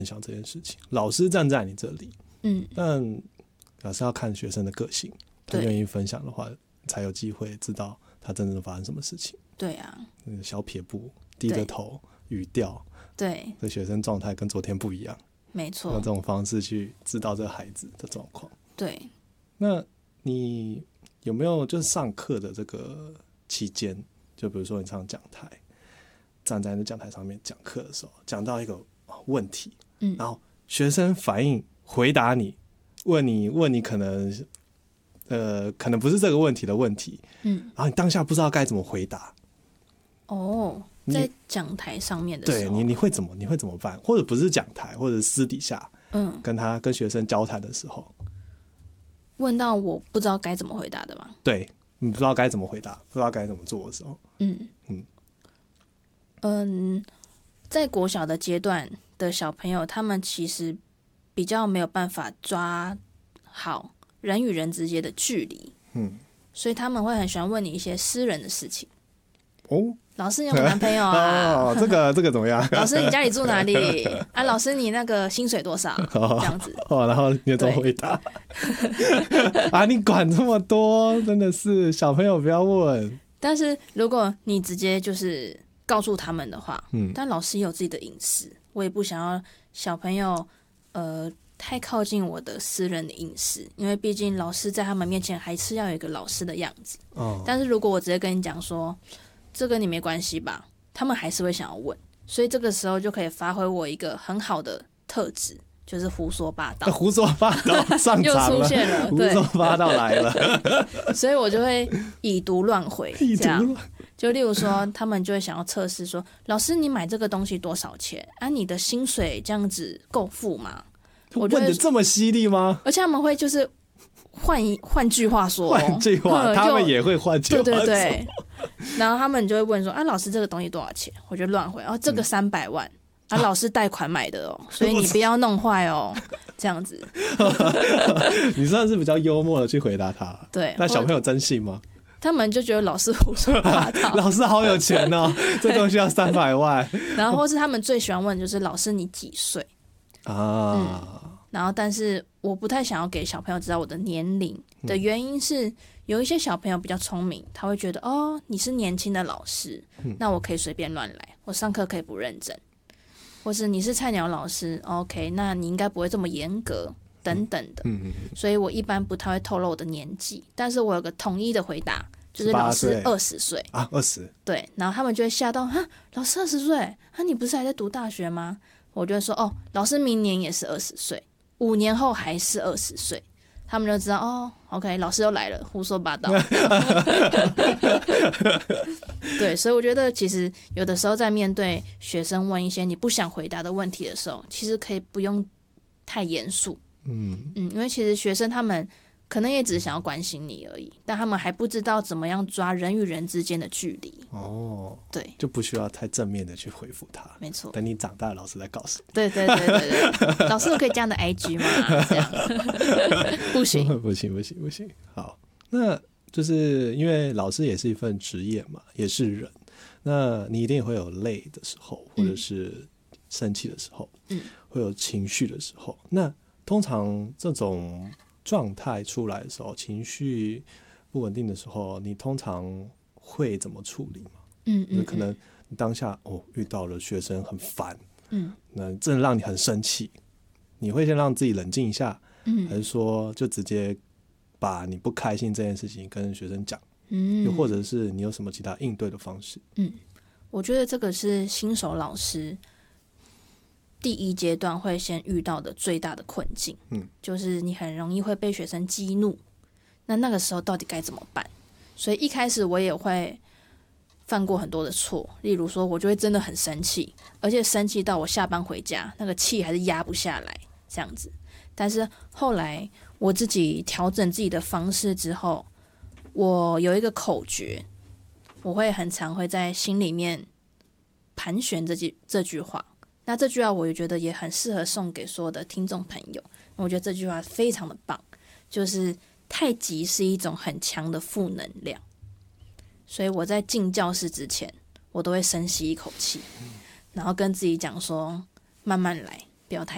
享这件事情，老师站在你这里，但老师要看学生的个性，他愿意分享的话，才有机会知道他真正发生什么事情。 对啊， 小撇步，低着头，语调， 对， 这学生状态跟昨天不一样， 没错， 用这种方式去知道这个孩子的状况。 对， 那你有没有就是上课的这个期间，就比如说你上讲台，站在那讲台上面讲课的时候，讲到一个问题，然后学生反应回答你，问你可能不是这个问题的问题，然后你当下不知道该怎么回答。 哦，在讲台上面的时候， 对你会怎么办？或者不是讲台，或者私底下，跟学生交谈的时候， 问到我不知道该怎么回答的吗？ 对，你不知道该怎么回答，不知道该怎么做的时候， 在国小的阶段的小朋友，他们其实比较没有办法抓好人与人之间的距离，所以他们会很喜欢问你一些私人的事情。 哦， 老师，你有男朋友啊？ 哦，这个怎么样？ 老师，你家里住哪里？啊，老师，你那个薪水多少？这样子。 然后你怎么回答？啊，你管这么多，真的是小朋友不要问。 但是如果你直接就是告诉他们的话，但老师也有自己的隐私，我也不想要小朋友太靠近我的私人的隐私，因为毕竟老师在他们面前还是要有一个老师的样子。但是如果我直接跟你讲说，这跟你没关系吧，他们还是会想要问，所以这个时候就可以发挥我一个很好的特质，就是胡说八道。 胡说八道上场了， 又出现了， 胡说八道来了。 所以我就会以毒乱回，这样。就例如说，他们就会想要测试说，老师你买这个东西多少钱啊？你的薪水这样子够付吗？ 我问的这么犀利吗？ 而且他们会就是换句话说， 换句话，他们也会换句话说。 对对对。然后他们就会问说，啊，老师这个东西多少钱？我就乱回，这个300万。啊，老师贷款买的哦，所以你不要弄坏哦，这样子。 你算是比较幽默的去回答他。 对。 那小朋友真信吗？ 他们就觉得老师胡说八道。 老师好有钱哦，这东西要300万。 然后或是他们最喜欢问就是老师你几岁啊？然后但是我不太想要给小朋友知道我的年龄的原因是，有一些小朋友比较聪明，他会觉得你是年轻的老师，那我可以随便乱来，我上课可以不认真。或是你是菜鸟老师 ，OK， 那你应该不会这么严格等等的。所以我一般不太会透露我的年纪，但是我有个统一的回答，就是老师20岁啊，20。 对，然后他们就会吓到，老师20岁啊，你不是还在读大学吗？我就会说老师明年也是20岁，5年后还是20岁。他们就知道OK， 老师又来了，胡说八道。对，所以我觉得其实有的时候在面对学生问一些你不想回答的问题的时候，其实可以不用太严肃。因为其实学生他们可能也只是想要关心你而已，但他们还不知道怎么样抓人与人之间的距离。对， 就不需要太正面的去回复他。 没错， 等你长大，老师再告诉你。 对对对对对，老师我可以加你的 IG 吗？这样不行不行。好，那就是因为老师也是一份职业嘛，也是人，那你一定也会有累的时候，或者是生气的时候，会有情绪的时候。那通常这种状态出来的时候，情绪不稳定的时候，你通常会怎么处理吗？可能你当下遇到了学生很烦，那真的让你很生气，你会先让自己冷静一下，还是说就直接把你不开心这件事情跟学生讲？又或者是你有什么其他应对的方式？ 我觉得这个是新手老师第一阶段会先遇到的最大的困境，就是你很容易会被学生激怒，那个时候到底该怎么办？所以一开始我也会犯过很多的错，例如说我就会真的很生气，而且生气到我下班回家那个气还是压不下来这样子。但是后来我自己调整自己的方式之后，我有一个口诀，我会很常会在心里面盘旋这句话。那这句话我也觉得也很适合送给所有的听众朋友，我觉得这句话非常的棒，就是太极是一种很强的负能量。所以我在进教室之前，我都会深吸一口气，然后跟自己讲说慢慢来，不要太